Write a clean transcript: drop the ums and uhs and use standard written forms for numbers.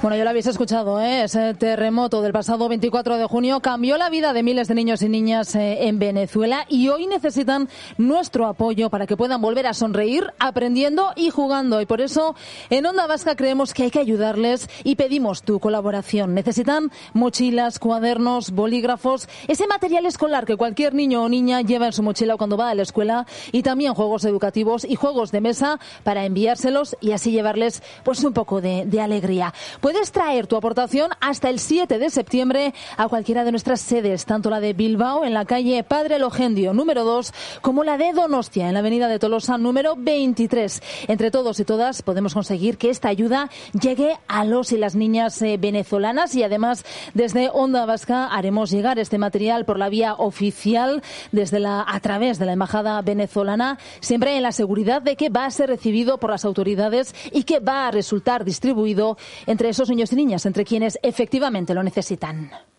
Bueno, ya lo habéis escuchado, ese terremoto del pasado 24 de junio cambió la vida de miles de niños y niñas en Venezuela y hoy necesitan nuestro apoyo para que puedan volver a sonreír, aprendiendo y jugando. Y por eso en Onda Vasca creemos que hay que ayudarles y pedimos tu colaboración. Necesitan mochilas, cuadernos, bolígrafos, ese material escolar que cualquier niño o niña lleva en su mochila cuando va a la escuela, y también juegos educativos y juegos de mesa para enviárselos y así llevarles pues un poco de alegría. Puedes traer tu aportación hasta el 7 de septiembre a cualquiera de nuestras sedes, tanto la de Bilbao en la calle Padre Logendio número 2 como la de Donostia en la avenida de Tolosa número 23. Entre todos y todas podemos conseguir que esta ayuda llegue a los y las niñas venezolanas, y además desde Onda Vasca haremos llegar este material por la vía oficial a través de la Embajada venezolana, siempre en la seguridad de que va a ser recibido por las autoridades y que va a resultar distribuido entre esos niños y niñas, entre quienes efectivamente lo necesitan.